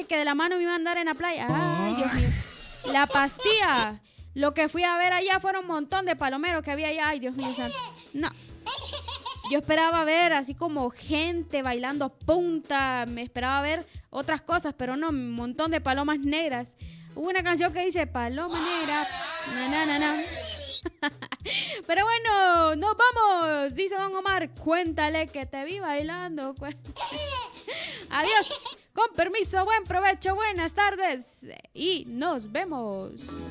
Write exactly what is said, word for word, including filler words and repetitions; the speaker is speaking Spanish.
que de la mano me iba a andar en la playa. Ay, Dios mío. La pastilla. Lo que fui a ver allá fueron un montón de palomeros que había allá. Ay, Dios mío santo. No. Yo esperaba ver así como gente bailando punta. Me esperaba ver otras cosas, pero no, un montón de palomas negras. Hubo una canción que dice paloma negra. Na, na, na, na. Pero bueno, nos vamos. Dice Don Omar, cuéntale que te vi bailando. Adiós. Con permiso, buen provecho, buenas tardes. Y nos vemos.